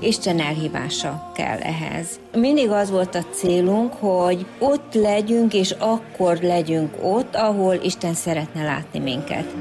Isten elhívása kell ehhez. Mindig az volt a célunk, hogy ott legyünk, és akkor legyünk ott, ahol Isten szeretne látni minket.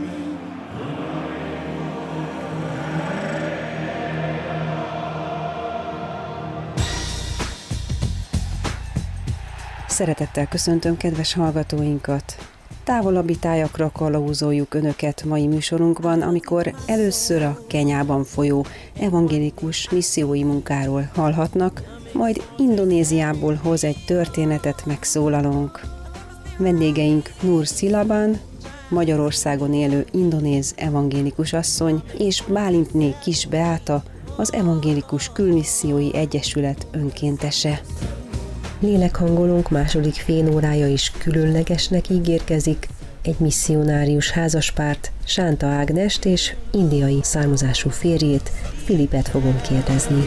Szeretettel köszöntöm kedves hallgatóinkat! Távolabbi tájakra kalauzoljuk Önöket mai műsorunkban, amikor először a Kenyában folyó evangélikus missziói munkáról hallhatnak, majd Indonéziából hoz egy történetet megszólalónk. Vendégeink Nur Silaban, Magyarországon élő indonéz evangélikus asszony, és Bálintné Kis Beáta, az Evangélikus Külmissziói Egyesület önkéntese. Lélekhangolónk második félórája is különlegesnek ígérkezik. Egy misszionárius házaspárt, Sánta Ágnest és indiai származású férjét, Filipet fogom kérdezni.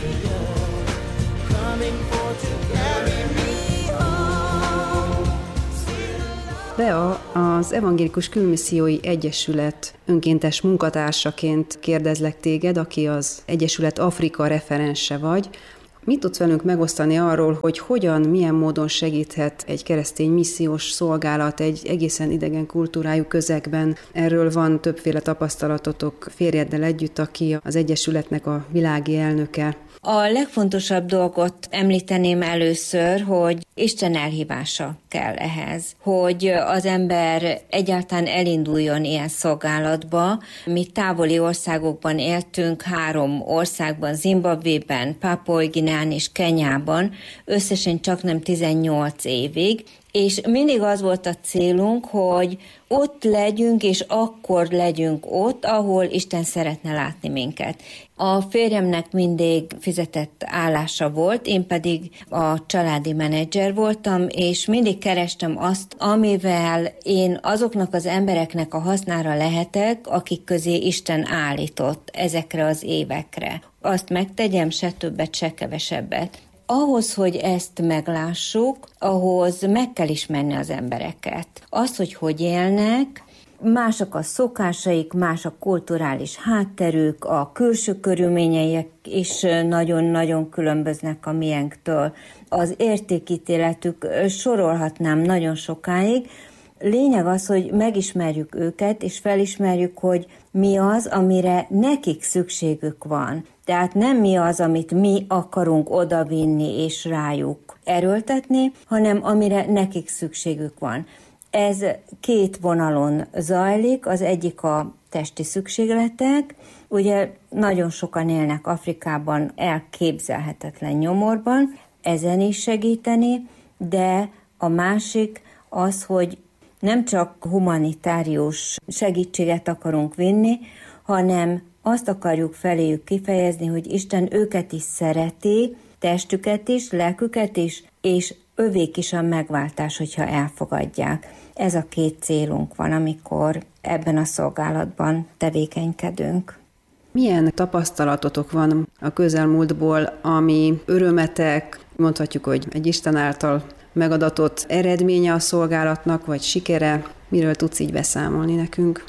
Bea, az Evangélikus Külmissziói Egyesület önkéntes munkatársaként kérdezlek téged, aki az Egyesület Afrika referense vagy. Mit tudsz velünk megosztani arról, hogy hogyan, milyen módon segíthet egy keresztény missziós szolgálat egy egészen idegen kultúrájú közegben? Erről van többféle tapasztalatotok férjeddel együtt, aki az Egyesületnek a világi elnöke. A legfontosabb dolgot említeném először, hogy Isten elhívása kell ehhez, hogy az ember egyáltalán elinduljon ilyen szolgálatba. Mi távoli országokban éltünk, 3 országban, Zimbabvében, Pápua-Új-Guineán és Kenyában, összesen csaknem 18 évig, és mindig az volt a célunk, hogy ott legyünk, és akkor legyünk ott, ahol Isten szeretne látni minket. A férjemnek mindig fizetett állása volt, én pedig a családi menedzser voltam, és mindig kerestem azt, amivel én azoknak az embereknek a hasznára lehetek, akik közé Isten állított ezekre az évekre. Azt megtegyem, se többet, se kevesebbet. Ahhoz, hogy ezt meglássuk, ahhoz meg kell ismerni az embereket. Az, hogy élnek, mások a szokásaik, más a kulturális hátterük, a külső körülményeik is nagyon-nagyon különböznek a miénktől. Az értékítéletük, sorolhatnám nagyon sokáig. Lényeg az, hogy megismerjük őket, és felismerjük, hogy mi az, amire nekik szükségük van. Tehát nem mi az, amit mi akarunk odavinni és rájuk erőltetni, hanem amire nekik szükségük van. Ez 2 vonalon zajlik, az egyik a testi szükségletek, ugye nagyon sokan élnek Afrikában elképzelhetetlen nyomorban, ezen is segíteni, de a másik az, hogy nem csak humanitárius segítséget akarunk vinni, hanem azt akarjuk feléjük kifejezni, hogy Isten őket is szereti, testüket is, lelküket is, és övék is a megváltás, hogyha elfogadják. Ez a 2 célunk van, amikor ebben a szolgálatban tevékenykedünk. Milyen tapasztalatotok van a közelmúltból, ami örömetek, mondhatjuk, hogy egy Isten által megadatott eredménye a szolgálatnak, vagy sikere? Miről tudsz így beszámolni nekünk?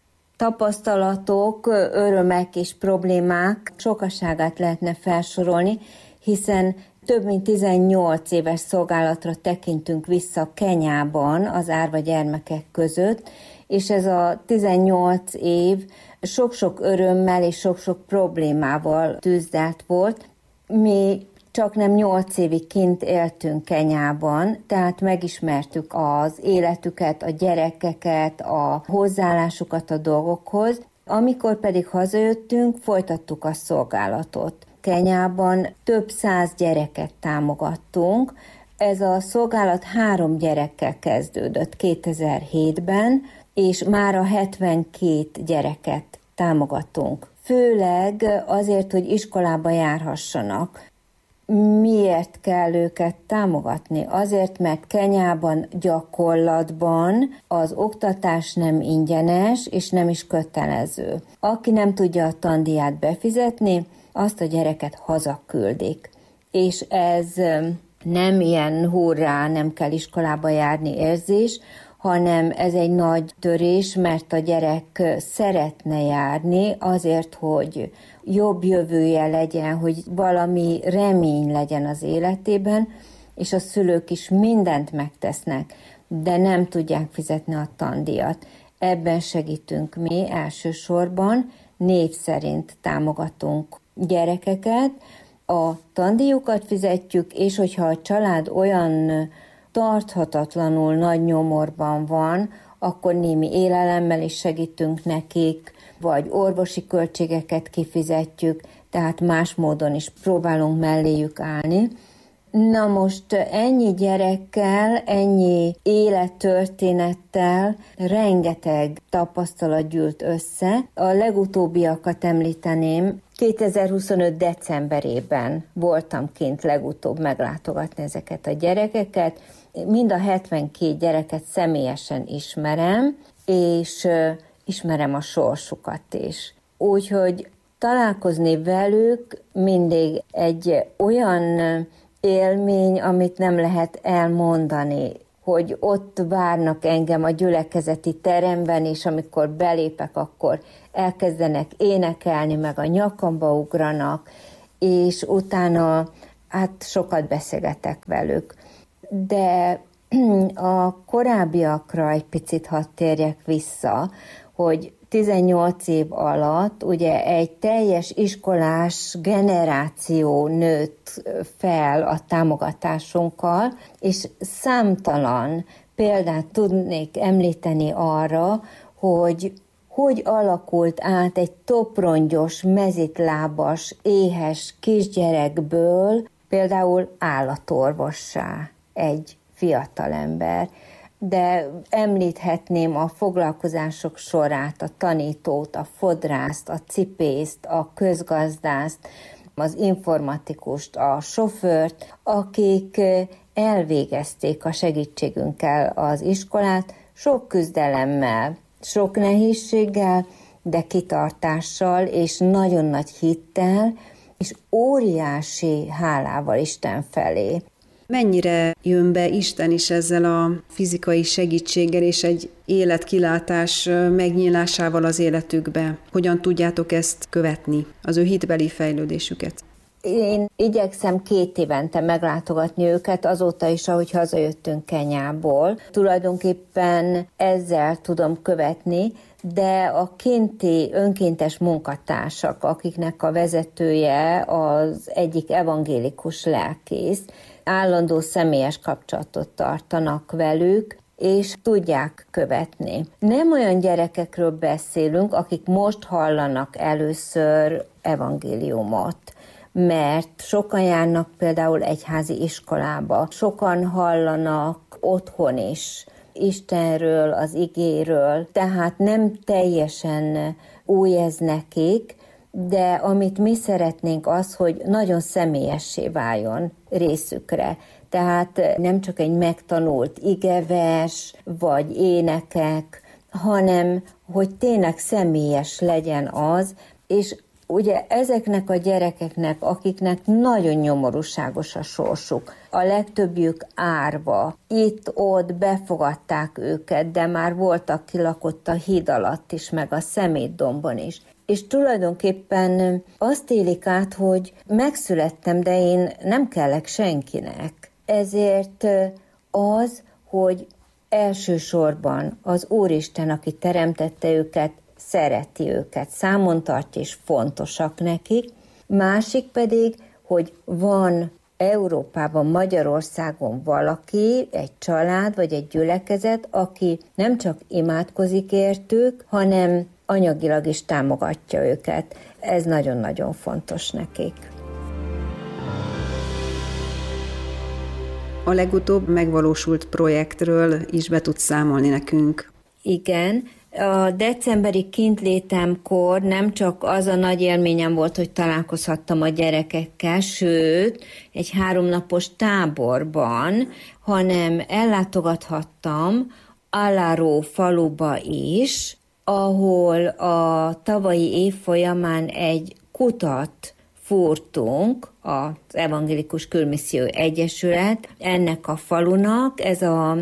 Tapasztalatok, örömek és problémák sokaságát lehetne felsorolni, hiszen több mint 18 éves szolgálatra tekintünk vissza Kenyában az árva gyermekek között, és ez a 18 év sok-sok örömmel és sok-sok problémával tűzdelt volt. Mi csaknem 8 évig kint éltünk Kenyában, tehát megismertük az életüket, a gyerekeket, a hozzáállásukat a dolgokhoz. Amikor pedig hazajöttünk, folytattuk a szolgálatot. Kenyában több 100 gyereket támogattunk. Ez a szolgálat 3 gyerekkel kezdődött 2007-ben, és mára 72 gyereket támogatunk. Főleg azért, hogy iskolába járhassanak. Miért kell őket támogatni? Azért, mert Kenyában gyakorlatban az oktatás nem ingyenes, és nem is kötelező. Aki nem tudja a tandíját befizetni, azt a gyereket hazaküldik. És ez nem ilyen hurrá, nem kell iskolába járni érzés, hanem ez egy nagy törés, mert a gyerek szeretne járni azért, hogy jobb jövője legyen, hogy valami remény legyen az életében, és a szülők is mindent megtesznek, de nem tudják fizetni a tandíjat. Ebben segítünk mi elsősorban, név szerint támogatunk gyerekeket, a tandíjukat fizetjük, és hogyha a család olyan tarthatatlanul nagy nyomorban van, akkor némi élelemmel is segítünk nekik, vagy orvosi költségeket kifizetjük, tehát más módon is próbálunk melléjük állni. Na most ennyi gyerekkel, ennyi élettörténettel rengeteg tapasztalat gyűlt össze. A legutóbbiakat említeném. 2025. decemberében voltam kint legutóbb meglátogatni ezeket a gyerekeket. Mind a 72 gyereket személyesen ismerem, és ismerem a sorsukat is. Úgyhogy találkozni velük mindig egy olyan élmény, amit nem lehet elmondani, hogy ott várnak engem a gyülekezeti teremben, és amikor belépek, akkor elkezdenek énekelni, meg a nyakamba ugranak, és utána hát sokat beszélgetek velük. De a korábbiakra egy picit hadd térjek vissza, hogy 18 év alatt ugye egy teljes iskolás generáció nőtt fel a támogatásunkkal, és számtalan példát tudnék említeni arra, hogy alakult át egy toprongyos, mezitlábas, éhes kisgyerekből például állatorvossá egy fiatalember. De említhetném a foglalkozások sorát, a tanítót, a fodrászt, a cipészt, a közgazdászt, az informatikust, a sofőrt, akik elvégezték a segítségünkkel az iskolát, sok küzdelemmel, sok nehézséggel, de kitartással és nagyon nagy hittel, és óriási hálával Isten felé. Mennyire jön be Isten is ezzel a fizikai segítséggel és egy életkilátás megnyílásával az életükbe? Hogyan tudjátok ezt követni, az ő hitbeli fejlődésüket? Én igyekszem 2 évente meglátogatni őket, azóta is, ahogy hazajöttünk Kenyából. Tulajdonképpen ezzel tudom követni, de a kinti önkéntes munkatársak, akiknek a vezetője az egyik evangélikus lelkész, állandó személyes kapcsolatot tartanak velük, és tudják követni. Nem olyan gyerekekről beszélünk, akik most hallanak először evangéliumot, mert sokan járnak például egyházi iskolába, sokan hallanak otthon is Istenről, az igéről, tehát nem teljesen új ez nekik, de amit mi szeretnénk az, hogy nagyon személyessé váljon részükre. Tehát nem csak egy megtanult igevers vagy énekek, hanem hogy tényleg személyes legyen az, és ugye ezeknek a gyerekeknek, akiknek nagyon nyomorúságos a sorsuk, a legtöbbjük árva, itt-ott befogadták őket, de már voltak kilakott a híd alatt is, meg a Szemétdombon is. És tulajdonképpen azt élik át, hogy megszülettem, de én nem kellek senkinek. Ezért az, hogy elsősorban az Úristen, aki teremtette őket, szereti őket, számon tartja és fontosak nekik. Másik pedig, hogy van Európában, Magyarországon valaki, egy család vagy egy gyülekezet, aki nem csak imádkozik értük, hanem anyagilag is támogatja őket. Ez nagyon-nagyon fontos nekik. A legutóbb megvalósult projektről is be tudsz számolni nekünk. Igen, a decemberi kintlétemkor nem csak az a nagy élményem volt, hogy találkozhattam a gyerekekkel, sőt, egy 3 napos táborban, hanem ellátogathattam Aláró faluba is, ahol a tavalyi év folyamán egy kutat fúrtunk, az Evangélikus Külmissziói Egyesület, ennek a falunak, ez a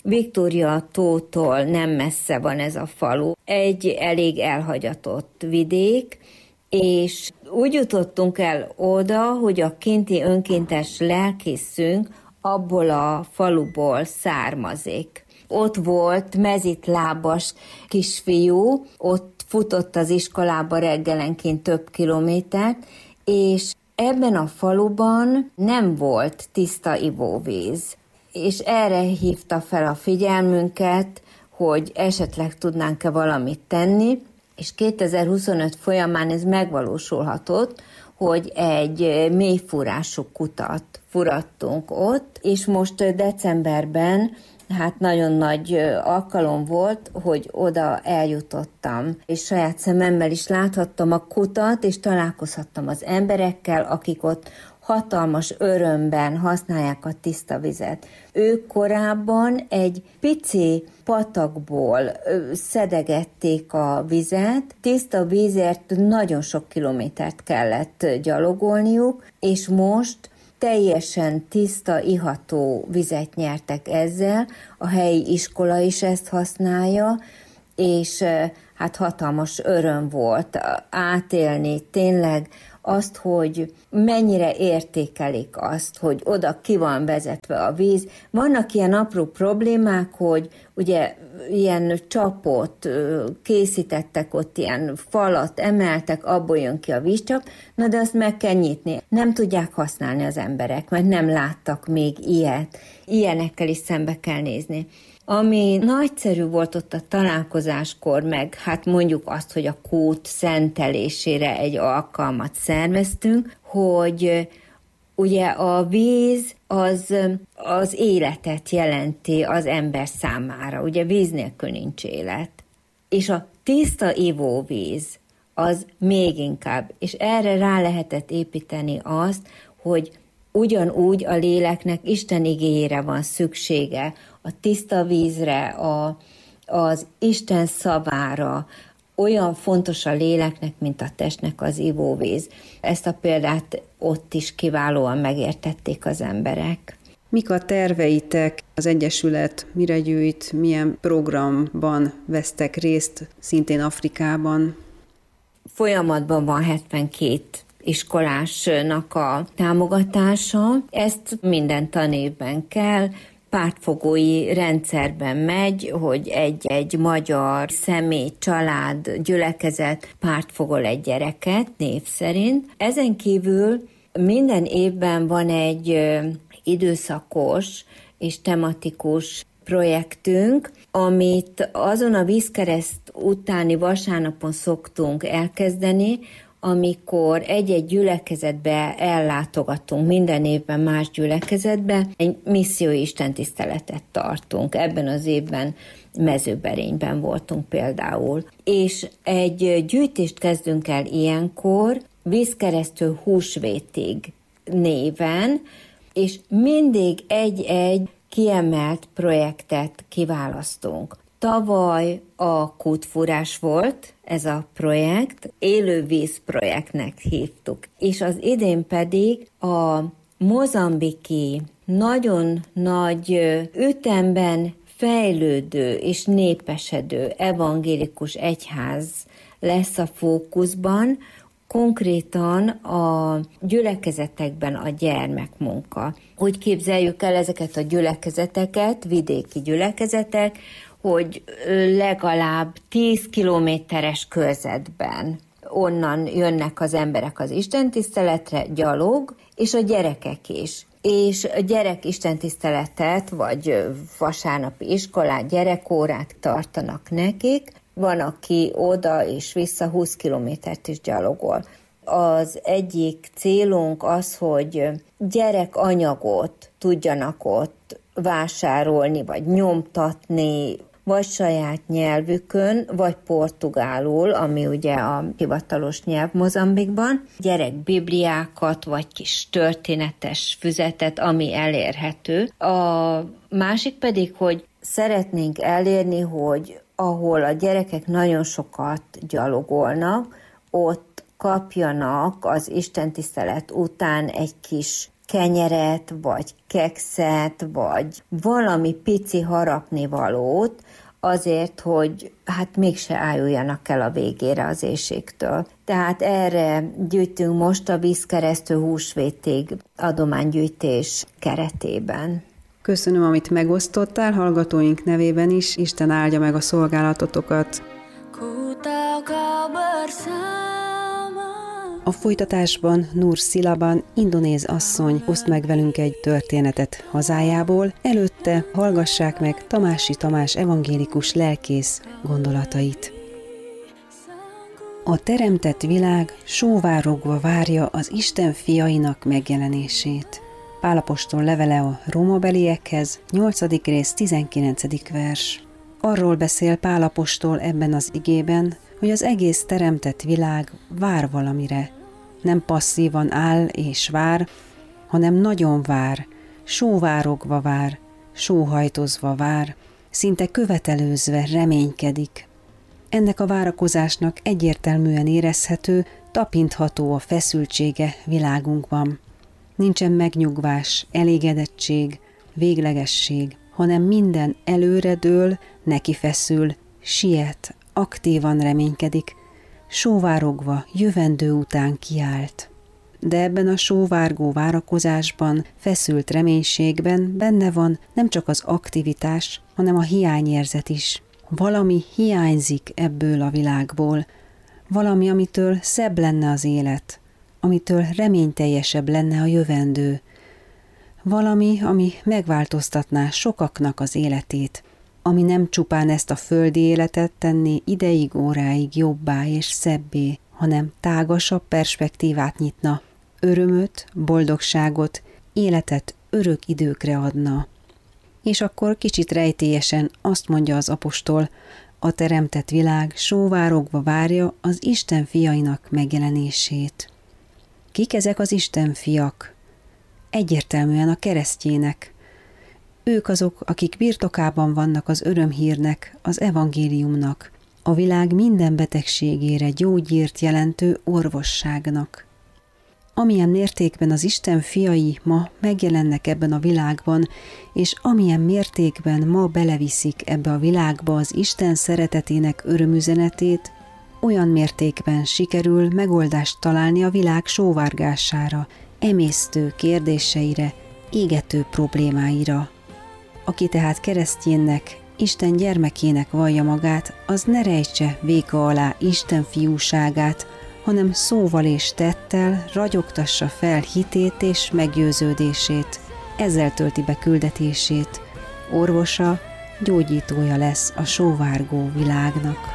Victoria tótól nem messze van ez a falu. Egy elég elhagyatott vidék, és úgy jutottunk el oda, hogy a kinti önkéntes lelkészünk abból a faluból származik. Ott volt mezitlábas kisfiú, ott futott az iskolába reggelenként több kilométert, és ebben a faluban nem volt tiszta ivóvíz. És erre hívta fel a figyelmünket, hogy esetleg tudnánk-e valamit tenni, és 2025 folyamán ez megvalósulhatott, hogy egy mélyfúrású kutat furattunk ott, és most decemberben nagyon nagy alkalom volt, hogy oda eljutottam, és saját szememmel is láthattam a kutat, és találkozhattam az emberekkel, akik ott hatalmas örömben használják a tiszta vizet. Ők korábban egy pici patakból szedegették a vizet, tiszta vízért nagyon sok kilométert kellett gyalogolniuk, és most teljesen tiszta, iható vizet nyertek ezzel, a helyi iskola is ezt használja, és hatalmas öröm volt átélni tényleg azt, hogy mennyire értékelik azt, hogy oda ki van vezetve a víz. Vannak ilyen apró problémák, hogy ugye ilyen csapot készítettek, ott ilyen falat emeltek, abból jön ki a vízcsap, na de azt meg kell nyitni. Nem tudják használni az emberek, mert nem láttak még ilyet. Ilyenekkel is szembe kell nézni. Ami nagyszerű volt ott a találkozáskor, meg mondjuk azt, hogy a kút szentelésére egy alkalmat szerveztünk, hogy ugye a víz az életet jelenti az ember számára, ugye víz nélkül nincs élet. És a tiszta ivóvíz az még inkább, és erre rá lehetett építeni azt, hogy ugyanúgy a léleknek Isten igéjére van szüksége, a tiszta vízre, az Isten szavára, olyan fontos a léleknek, mint a testnek az ivóvíz. Ezt a példát ott is kiválóan megértették az emberek. Mik a terveitek? Az Egyesület mire gyűjt? Milyen programban vesztek részt, szintén Afrikában? Folyamatban van 72 iskolásnak a támogatása. Ezt minden tanévben kell, pártfogói rendszerben megy, hogy egy magyar személy, család, gyülekezet pártfogol egy gyereket név szerint. Ezen kívül minden évben van egy időszakos és tematikus projektünk, amit azon a vízkereszt utáni vasárnapon szoktunk elkezdeni, amikor egy-egy gyülekezetbe ellátogatunk, minden évben más gyülekezetbe, egy missziói istentiszteletet tartunk. Ebben az évben Mezőberényben voltunk például. És egy gyűjtést kezdünk el ilyenkor, Vízkeresztül húsvétig néven, és mindig egy-egy kiemelt projektet kiválasztunk. Tavaly a kútfúrás volt ez a projekt, élővíz projektnek hívtuk, és az idén pedig a mozambiki nagyon nagy ütemben fejlődő és népesedő evangélikus egyház lesz a fókuszban, konkrétan a gyülekezetekben a gyermekmunka. Úgy képzeljük el ezeket a gyülekezeteket, vidéki gyülekezetek, hogy legalább 10 kilométeres körzetben onnan jönnek az emberek az istentiszteletre gyalog, és a gyerekek is. És a gyerek istentiszteletet, vagy vasárnapi iskolát, gyerekórát tartanak nekik. Van, aki oda és vissza 20 kilométert is gyalogol. Az egyik célunk az, hogy gyerekanyagot tudjanak ott vásárolni, vagy nyomtatni, vagy saját nyelvükön, vagy portugálul, ami ugye a hivatalos nyelv Mozambikban, gyerekbibliákat, vagy kis történetes füzetet, ami elérhető. A másik pedig, hogy szeretnénk elérni, hogy ahol a gyerekek nagyon sokat gyalogolnak, ott kapjanak az istentisztelet után egy kis kenyeret, vagy kekszet, vagy valami pici harapnivalót, azért, hogy hát mégse ájuljanak el a végére az éhségtől. Tehát erre gyűjtünk most a vízkeresztül húsvétig adománygyűjtés keretében. Köszönöm, amit megosztottál, hallgatóink nevében is. Isten áldja meg a szolgálatotokat. A folytatásban Nur Silaban, indonéz asszony oszt meg velünk egy történetet hazájából, előtte hallgassák meg Tamási Tamás evangélikus lelkész gondolatait. A teremtett világ sóvárogva várja az Isten fiainak megjelenését. Pál apostol levele a rómabeliekhez, 8. rész, 19. vers. Arról beszél Pál apostol ebben az igében, hogy az egész teremtett világ vár valamire. Nem passzívan áll és vár, hanem nagyon vár, sóvárogva vár, sóhajtozva vár, szinte követelőzve reménykedik. Ennek a várakozásnak egyértelműen érezhető, tapintható a feszültsége világunkban. Nincsen megnyugvás, elégedettség, véglegesség, hanem minden előredől, neki feszül, siet, aktívan reménykedik, sóvárogva jövendő után kiált. De ebben a sóvárgó várakozásban, feszült reménységben benne van nem csak az aktivitás, hanem a hiányérzet is. Valami hiányzik ebből a világból, valami, amitől szebb lenne az élet, amitől reményteljesebb lenne a jövendő, valami, ami megváltoztatná sokaknak az életét, ami nem csupán ezt a földi életet tenné ideig, óráig jobbá és szebbé, hanem tágasabb perspektívát nyitna, örömöt, boldogságot, életet örök időkre adna. És akkor kicsit rejtélyesen azt mondja az apostol, a teremtett világ sóvárogva várja az Isten fiainak megjelenését. Kik ezek az Isten fiak? Egyértelműen a keresztjének. Ők azok, akik birtokában vannak az örömhírnek, az evangéliumnak, a világ minden betegségére gyógyírt jelentő orvosságnak. Amilyen mértékben az Isten fiai ma megjelennek ebben a világban, és amilyen mértékben ma beleviszik ebbe a világba az Isten szeretetének örömüzenetét, olyan mértékben sikerül megoldást találni a világ sóvárgására, emésztő kérdéseire, égető problémáira. Aki tehát keresztjénnek, Isten gyermekének vallja magát, az ne rejtse véka alá Isten fiúságát, hanem szóval és tettel ragyogtassa fel hitét és meggyőződését, ezzel tölti be küldetését. Orvosa, gyógyítója lesz a sóvárgó világnak.